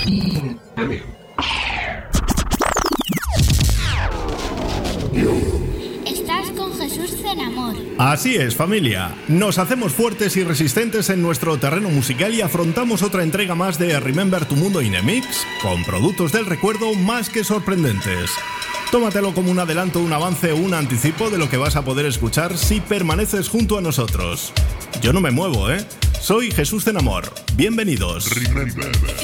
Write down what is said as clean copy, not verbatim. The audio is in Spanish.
Estás con Jesús Zenamor. Así es, familia. Nos hacemos fuertes y resistentes en nuestro terreno musical y afrontamos otra entrega más de Remember tu Mundo in a Mix, con productos del recuerdo más que sorprendentes. Tómatelo como un adelanto, un avance o un anticipo de lo que vas a poder escuchar si permaneces junto a nosotros. Yo no me muevo, ¿eh? Soy Jesús Zenamor. Bienvenidos. Remember.